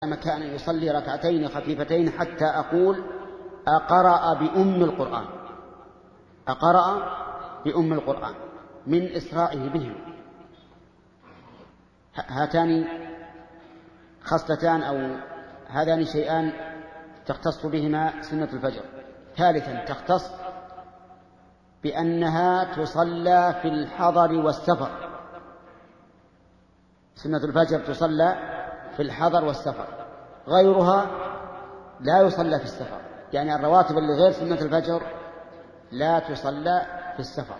كان يصلي ركعتين خفيفتين حتى أقول أقرأ بأم القرآن، أقرأ بأم القرآن من إسرائه بهم. هاتان خصلتان أو هذان شيئان تختص بهما سنة الفجر. ثالثا تختص بأنها تصلى في الحضر والسفر. سنة الفجر تصلى في الحضر والسفر، غيرها لا يصلى في السفر، يعني الرواتب اللي غير سنة الفجر لا تصلى في السفر.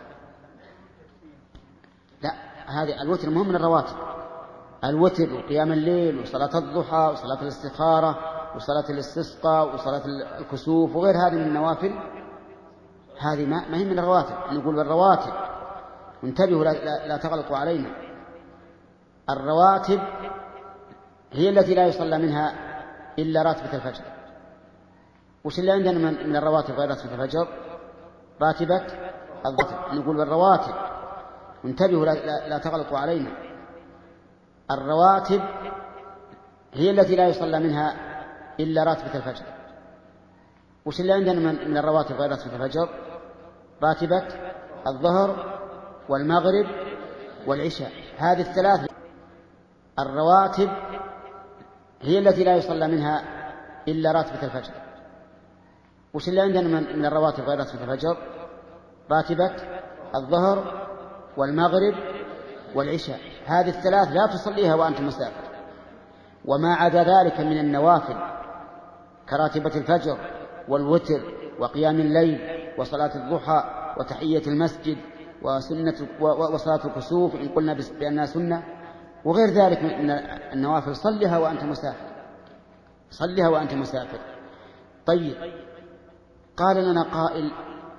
لا، هذه الوتر مهم من الرواتب، الوتر وقيام الليل وصلاة الضحى وصلاة الاستخارة وصلاة الاستسقاء وصلاة الكسوف وغير هذه من النوافل، هذه ما هي من الرواتب. نقول بالرواتب، وانتبهوا لا تغلطوا علينا، الرواتب هي التي لا يصلى منها إلا راتبة الفجر. وش اللي عندنا من الرواتب غير راتبة الفجر؟ راتبة الضحى. نقول بالرواتب، وانتبهوا لا تغلطوا علينا، الرواتب هي التي لا يصلى منها إلا راتبة الفجر. وش اللي عندنا من الرواتب غير راتبة الفجر؟ راتبة الظهر والمغرب والعشاء، هذه الثلاث. الرواتب هي التي لا يصلى منها إلا راتبة الفجر. وش اللي عندنا من الرواتب غير راتبة الفجر؟ راتبة الظهر والمغرب والعشاء، هذه الثلاث لا تصليها وأنت مسافر. وما عدا ذلك من النوافل كراتبة الفجر والوتر وقيام الليل وصلاة الضحى وتحية المسجد وصلاة الكسوف إن قلنا بأنها سنة، وغير ذلك من النوافل صلها وأنت مسافر، صلها وأنت مسافر. طيب، قال لنا قائل: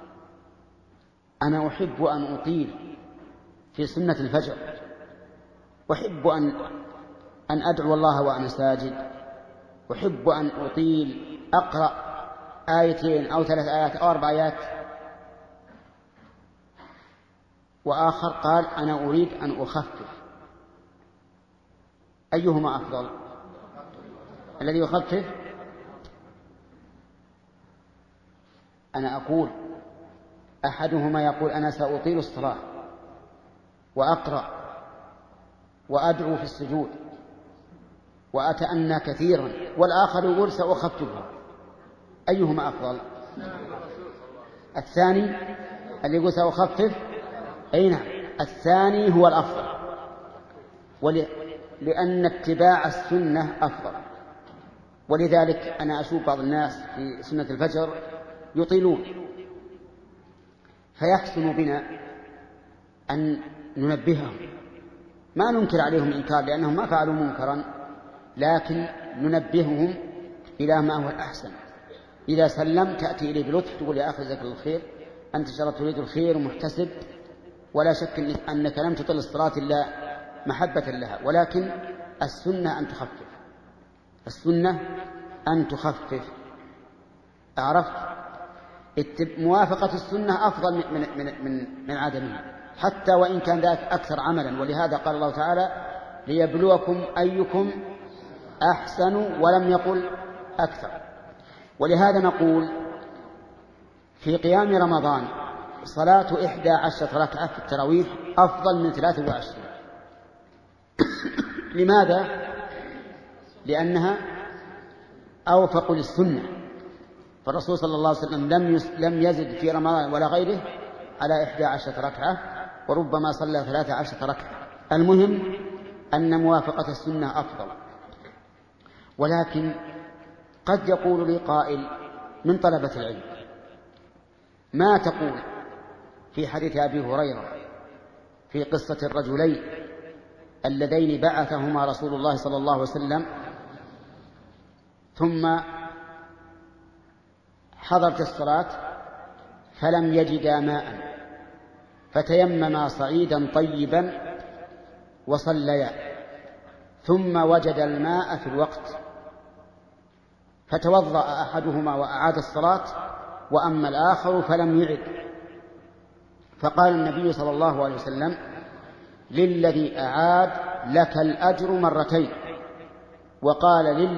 أنا أحب أن أطيل في سنة الفجر، أحب أن أدعو الله وأنا ساجد، أحب أن أطيل أقرأ آيتين أو 3 آيات أو 4 آيات. وآخر قال: أنا أريد أن أخفف. أيهما أفضل؟ الذي يخفف. أنا أقول أحدهما يقول: أنا سأطيل الصلاة وأقرأ وأدعو في السجود وأتأنى كثيرا، والآخر يقول: سأخففها. أيهما أفضل؟ الثاني اللي يقول سأخفف، أي نعم، الثاني هو الأفضل، لأن اتباع السنة أفضل. ولذلك أنا أشوف بعض الناس في سنة الفجر يطيلون، فيحسن بنا أن ننبههم، ما ننكر عليهم إنكار لأنهم ما فعلوا منكرا، لكن ننبههم إلى ما هو الأحسن. إذا سلم تأتي إليه بلطف، تقول: يا أخي جزاك الله الخير، أنت شرط تريد الخير ومحتسب، ولا شك أنك لم تطل الصلاة إلا محبة لها، ولكن السنة أن تخفف، السنة أن تخفف. عرفت؟ موافقة السنة أفضل من عدمها، حتى وإن كان ذلك أكثر عملا. ولهذا قال الله تعالى: ليبلوكم أيكم أحسن، ولم يقل أكثر. ولهذا نقول في قيام رمضان صلاة 11 ركعة في التراويح أفضل من 23. لماذا؟ لأنها أوفق للسنة، فالرسول صلى الله عليه وسلم لم يزد في رمضان ولا غيره على 11 ركعة، وربما صلى 13 ركعة. المهم أن موافقة السنة أفضل. ولكن قد يقول لي قائل من طلبة العلم: ما تقول في حديث أبي هريرة في قصة الرجلين اللذين بعثهما رسول الله صلى الله عليه وسلم ثم حضرت الصلاة فلم يجدا ماء فتيمما صعيدا طيبا وصليا، ثم وجد الماء في الوقت فتوضأ أحدهما وأعاد الصلاة، وأما الآخر فلم يعد. فقال النبي صلى الله عليه وسلم: للذي أعاد لك الأجر مرتين، وقال